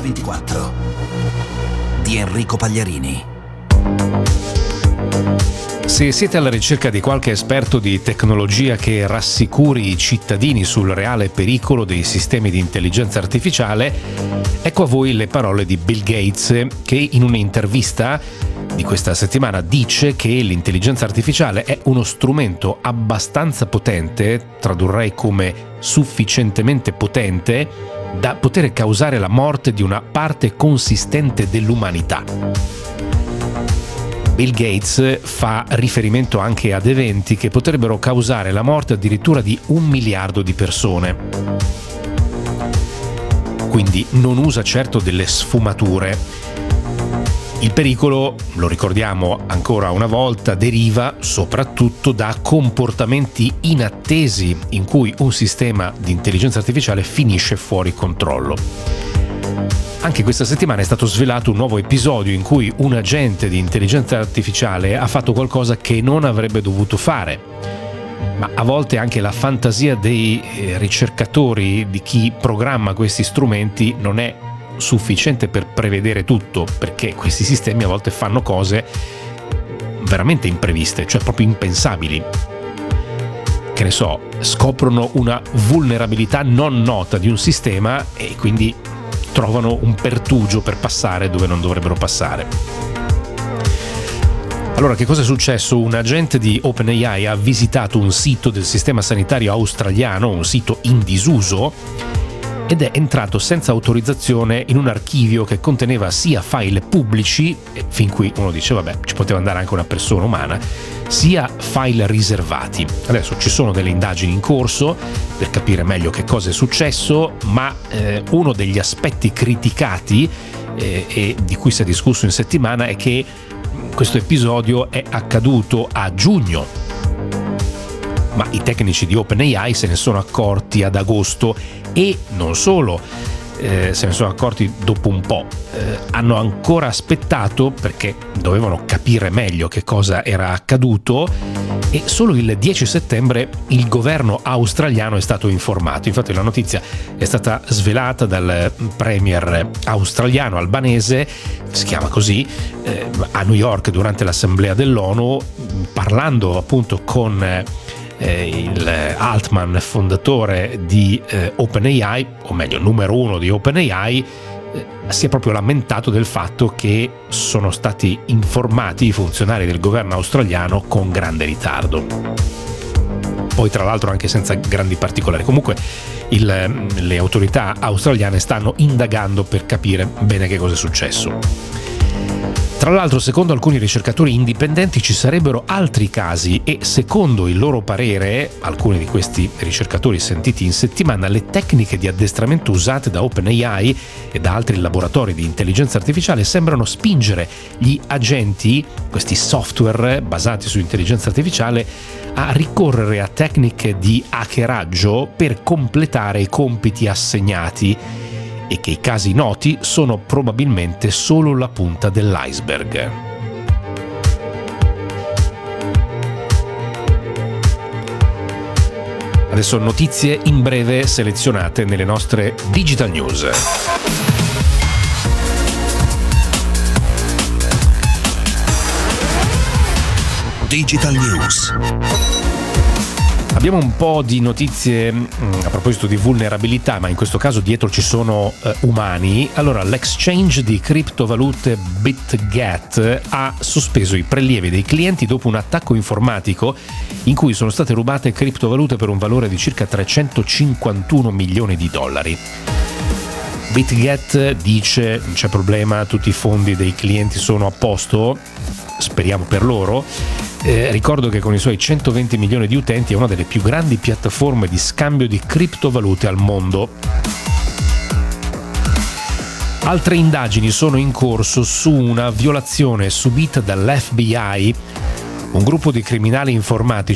2024 di Enrico Pagliarini. Se siete alla ricerca di qualche esperto di tecnologia che rassicuri i cittadini sul reale pericolo dei sistemi di intelligenza artificiale, ecco a voi le parole di Bill Gates, che in un'intervista di questa settimana dice che l'intelligenza artificiale è uno strumento abbastanza potente, tradurrei come sufficientemente potente, da poter causare la morte di una parte consistente dell'umanità. Bill Gates fa riferimento anche ad eventi che potrebbero causare la morte addirittura di 1 miliardo di persone. Quindi non usa certo delle sfumature. Il pericolo, lo ricordiamo ancora una volta, deriva soprattutto da comportamenti inattesi in cui un sistema di intelligenza artificiale finisce fuori controllo. Anche questa settimana è stato svelato un nuovo episodio in cui un agente di intelligenza artificiale ha fatto qualcosa che non avrebbe dovuto fare. Ma a volte anche la fantasia dei ricercatori, di chi programma questi strumenti, non è sufficiente per prevedere tutto, perché questi sistemi a volte fanno cose veramente impreviste, cioè proprio impensabili. Che ne so, scoprono una vulnerabilità non nota di un sistema e quindi trovano un pertugio per passare dove non dovrebbero passare. Allora, che cosa è successo? Un agente di OpenAI ha visitato un sito del sistema sanitario australiano, un sito in disuso, ed è entrato senza autorizzazione in un archivio che conteneva sia file pubblici, fin qui uno dice vabbè, ci poteva andare anche una persona umana, sia file riservati. Adesso ci sono delle indagini in corso per capire meglio che cosa è successo, ma uno degli aspetti criticati e di cui si è discusso in settimana è che questo episodio è accaduto a giugno, ma i tecnici di OpenAI se ne sono accorti ad agosto e non solo, se ne sono accorti dopo un po', hanno ancora aspettato perché dovevano capire meglio che cosa era accaduto e solo il 10 settembre il governo australiano è stato informato. Infatti la notizia è stata svelata dal premier australiano albanese, si chiama così, a New York durante l'assemblea dell'ONU, parlando appunto con il Altman, fondatore di OpenAI, o meglio numero 1 di OpenAI, si è proprio lamentato del fatto che sono stati informati i funzionari del governo australiano con grande ritardo. Poi tra l'altro anche senza grandi particolari. Comunque le autorità australiane stanno indagando per capire bene che cosa è successo. Tra l'altro, secondo alcuni ricercatori indipendenti ci sarebbero altri casi e secondo il loro parere, alcuni di questi ricercatori sentiti in settimana, le tecniche di addestramento usate da OpenAI e da altri laboratori di intelligenza artificiale sembrano spingere gli agenti, questi software basati su intelligenza artificiale, a ricorrere a tecniche di hackeraggio per completare i compiti assegnati, e che i casi noti sono probabilmente solo la punta dell'iceberg. Adesso notizie in breve selezionate nelle nostre Digital News. Digital News. Abbiamo un po' di notizie a proposito di vulnerabilità, ma in questo caso dietro ci sono umani. Allora, l'exchange di criptovalute BitGet ha sospeso i prelievi dei clienti dopo un attacco informatico in cui sono state rubate criptovalute per un valore di circa 351 milioni di dollari. BitGet dice non c'è problema, tutti i fondi dei clienti sono a posto, speriamo per loro. Ricordo che con i suoi 120 milioni di utenti è una delle più grandi piattaforme di scambio di criptovalute al mondo. Altre indagini sono in corso su una violazione subita dall'FBI. Un gruppo di criminali informatici